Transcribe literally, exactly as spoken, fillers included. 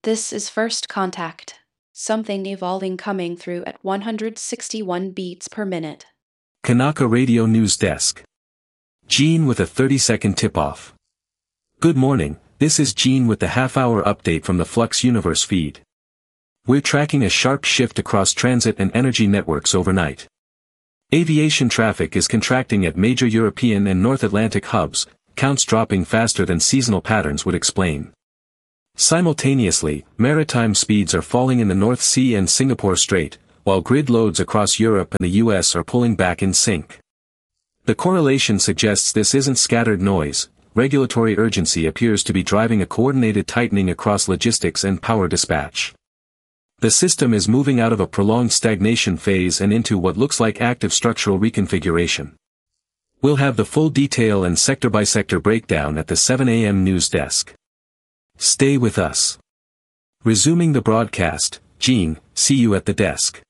This is First Contact. Something evolving coming through at one hundred sixty-one beats per minute. Kanaka Radio News Desk. Gene with a thirty second tip-off. Good morning, this is Gene with the half-hour update from the Flux Universe feed. We're tracking a sharp shift across transit and energy networks overnight. Aviation traffic is contracting at major European and North Atlantic hubs, counts dropping faster than seasonal patterns would explain. Simultaneously, maritime speeds are falling in the North Sea and Singapore Strait, while grid loads across Europe and the U S are pulling back in sync. The correlation suggests this isn't scattered noise. Regulatory urgency appears to be driving a coordinated tightening across logistics and power dispatch. The system is moving out of a prolonged stagnation phase and into what looks like active structural reconfiguration. We'll have the full detail and sector-by-sector breakdown at the seven A M news desk. Stay with us. Resuming the broadcast, Gene, see you at the desk.